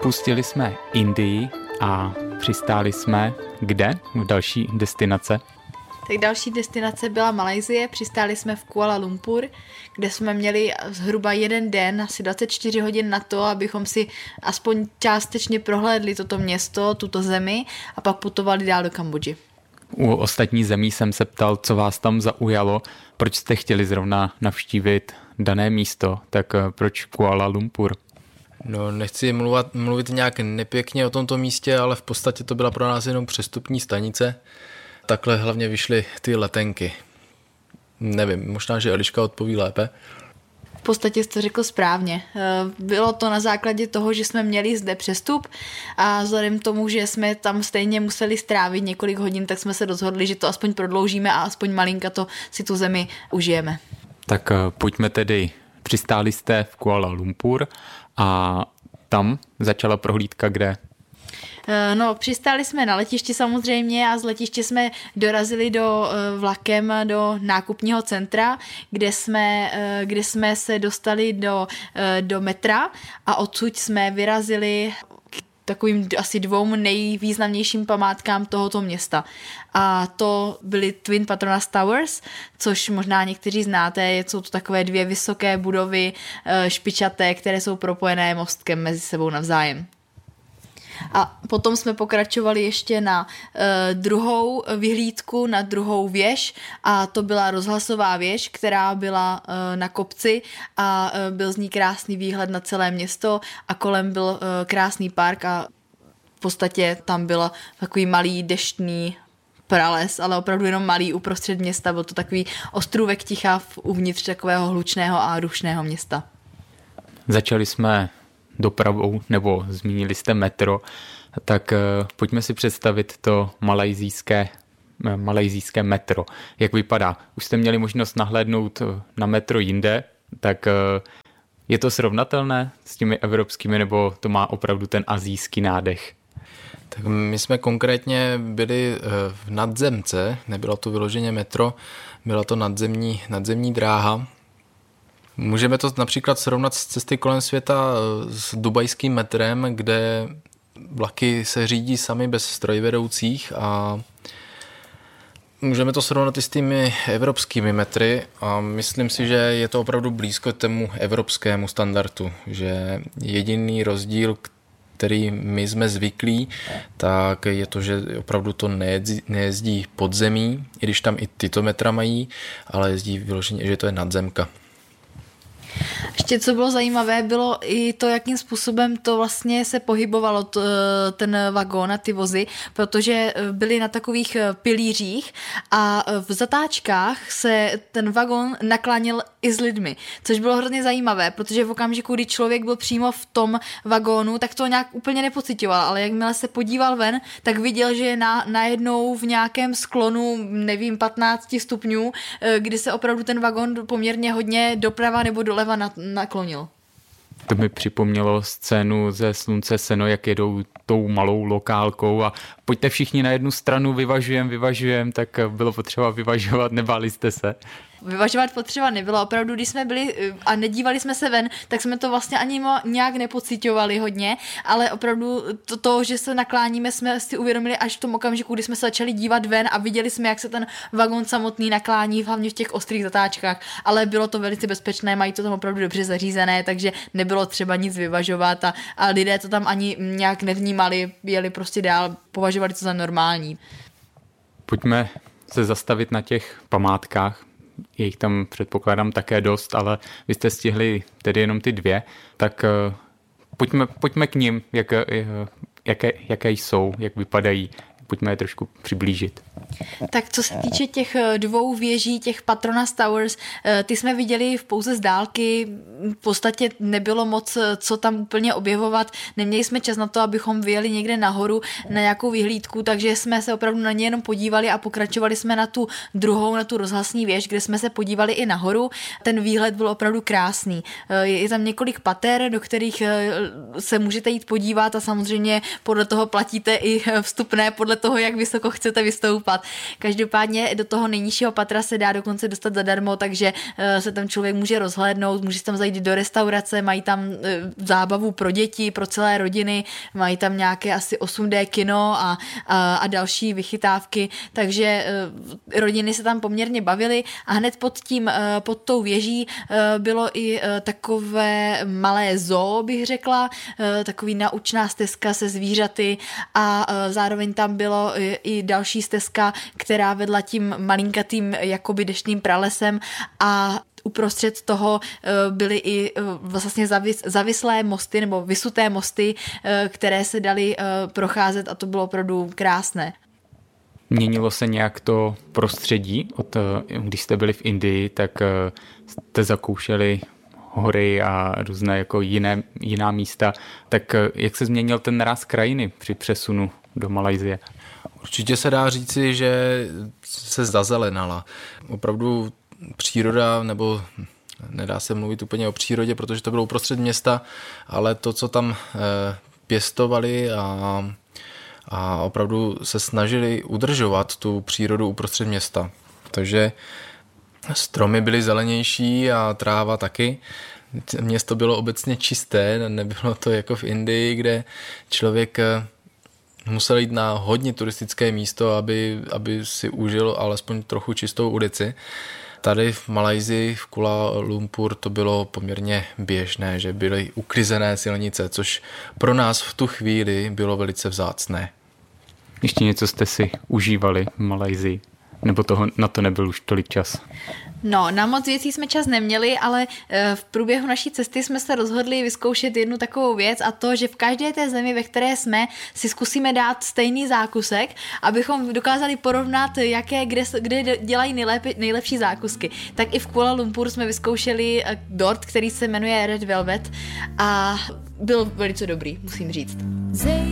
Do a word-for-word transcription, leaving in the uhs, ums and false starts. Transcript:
Opustili jsme Indii a přistáli jsme kde v další destinace? Tak další destinace byla Malajsie, přistáli jsme v Kuala Lumpur, kde jsme měli zhruba jeden den, asi dvacet čtyři hodin na to, abychom si aspoň částečně prohlédli toto město, tuto zemi a pak putovali dál do Kambodži. U ostatních zemí jsem se ptal, co vás tam zaujalo, proč jste chtěli zrovna navštívit dané místo, tak proč Kuala Lumpur? No, nechci mluvat, mluvit nějak nepěkně o tomto místě, ale v podstatě to byla pro nás jenom přestupní stanice. Takhle hlavně vyšly ty letenky. Nevím, možná, že Eliška odpoví lépe. V podstatě jste to řekl správně. Bylo to na základě toho, že jsme měli zde přestup a vzhledem tomu, že jsme tam stejně museli strávit několik hodin, tak jsme se rozhodli, že to aspoň prodloužíme a aspoň malinka to si tu zemi užijeme. Tak pojďme tedy. Přistáli jste v Kuala Lumpur a tam začala prohlídka kde? No, přistáli jsme na letišti samozřejmě a z letiště jsme dorazili do vlakem do nákupního centra, kde jsme, kde jsme se dostali do, do metra a odsud jsme vyrazili k takovým asi dvou nejvýznamnějším památkám tohoto města. A to byly Twin Petronas Towers, což možná někteří znáte, jsou to takové dvě vysoké budovy špičaté, které jsou propojené mostkem mezi sebou navzájem. A potom jsme pokračovali ještě na uh, druhou vyhlídku, na druhou věž a to byla rozhlasová věž, která byla uh, na kopci a uh, byl z ní krásný výhled na celé město a kolem byl uh, krásný park a v podstatě tam byl takový malý deštný prales, ale opravdu jenom malý uprostřed města, byl to takový ostrůvek ticha uvnitř takového hlučného a rušného města. Začali jsme dopravou, nebo zmínili jste metro, tak uh, pojďme si představit to malajzijské, malajzijské metro. Jak vypadá? Už jste měli možnost nahlédnout na metro jinde, tak uh, je to srovnatelné s těmi evropskými, nebo to má opravdu ten asijský nádech? Tak my jsme konkrétně byli v nadzemce, nebylo to vyloženě metro, byla to nadzemní, nadzemní dráha. Můžeme to například srovnat s cesty kolem světa s dubajským metrem, kde vlaky se řídí sami bez strojvedoucích a můžeme to srovnat i s těmi evropskými metry a myslím si, že je to opravdu blízko tomu evropskému standardu, že jediný rozdíl, který my jsme zvyklí, tak je to, že opravdu to nejezdí, nejezdí pod zemí, i když tam i tyto metra mají, ale jezdí vyloženě, že to je nadzemka. Ještě co bylo zajímavé, bylo i to, jakým způsobem to vlastně se pohybovalo, to, ten vagón a ty vozy, protože byly na takových pilířích a v zatáčkách se ten vagón nakláněl i s lidmi, což bylo hrozně zajímavé, protože v okamžiku, kdy člověk byl přímo v tom vagónu, tak to nějak úplně nepocitoval, ale jakmile se podíval ven, tak viděl, že je na, najednou v nějakém sklonu, nevím, patnáct stupňů, kdy se opravdu ten vagón poměrně hodně doprava nebo doleva naklonil. To mi připomnělo scénu ze Slunce seno, jak jedou tou malou lokálkou a pojďte všichni na jednu stranu, vyvažujem, vyvažujem, tak bylo potřeba vyvažovat, nebáli jste se? Vyvažovat potřeba nebylo. Opravdu, když jsme byli a nedívali jsme se ven, tak jsme to vlastně ani nějak nepociťovali hodně, ale opravdu to, to, že se nakláníme, jsme si uvědomili až v tom okamžiku, kdy jsme se začali dívat ven a viděli jsme, jak se ten vagón samotný naklání, hlavně v těch ostrých zatáčkách, ale bylo to velice bezpečné, mají to tam opravdu dobře zařízené, takže nebylo třeba nic vyvažovat a, a lidé to tam ani nějak nevnímali, jeli prostě dál, považovali to za normální. Pojďme se zastavit na těch památkách. Je jich tam předpokládám také dost, ale vy jste stihli tedy jenom ty dvě, tak uh, pojďme, pojďme k nim, jak, uh, jaké, jaké jsou, jak vypadají. Pojďme je trošku přiblížit. Tak co se týče těch dvou věží, těch Petronas Towers, ty jsme viděli v pouze z dálky, v podstatě nebylo moc co tam úplně objevovat, neměli jsme čas na to, abychom vyjeli někde nahoru na nějakou vyhlídku, takže jsme se opravdu na ně jenom podívali a pokračovali jsme na tu druhou, na tu rozhlasní věž, kde jsme se podívali i nahoru. Ten výhled byl opravdu krásný. Je tam několik pater, do kterých se můžete jít podívat a samozřejmě podle toho platíte i vstupné podle podle toho, jak vysoko chcete vystoupat. Každopádně do toho nejnižšího patra se dá dokonce dostat zadarmo, takže se tam člověk může rozhlédnout, může tam zajít do restaurace, mají tam zábavu pro děti, pro celé rodiny, mají tam nějaké asi osm dé kino a, a, a další vychytávky, takže rodiny se tam poměrně bavily a hned pod tím, pod tou věží bylo i takové malé zoo, bych řekla, takový naučná stezka se zvířaty a zároveň tam bylo i další stezka, která vedla tím malinkatým jakoby deštným pralesem a uprostřed toho byly i vlastně zavis, zavislé mosty nebo vysuté mosty, které se daly procházet a to bylo opravdu krásné. Měnilo se nějak to prostředí? Od, když jste byli v Indii, tak jste zakoušeli hory a různé jako jiné, jiná místa. Tak jak se změnil ten ráz krajiny při přesunu do Malajsie? Určitě se dá říci, že se zazelenala. Opravdu příroda, nebo nedá se mluvit úplně o přírodě, protože to bylo uprostřed města, ale to, co tam pěstovali a, a opravdu se snažili udržovat tu přírodu uprostřed města. Takže stromy byly zelenější a tráva taky. Město bylo obecně čisté, nebylo to jako v Indii, kde člověk musel jít na hodně turistické místo, aby, aby si užil alespoň trochu čistou ulici. Tady v Malajsii, v Kuala Lumpur, to bylo poměrně běžné, že byly uklizené silnice, což pro nás v tu chvíli bylo velice vzácné. Ještě něco jste si užívali v Malajsii? Nebo toho, na to nebyl už tolik čas? No, na moc věcí jsme čas neměli, ale v průběhu naší cesty jsme se rozhodli vyzkoušet jednu takovou věc a to, že v každé té zemi, ve které jsme, si zkusíme dát stejný zákusek, abychom dokázali porovnat, jaké, kde, kde dělají nejlépe, nejlepší zákusky. Tak i v Kuala Lumpur jsme vyzkoušeli dort, který se jmenuje Red Velvet a byl velice dobrý, musím říct.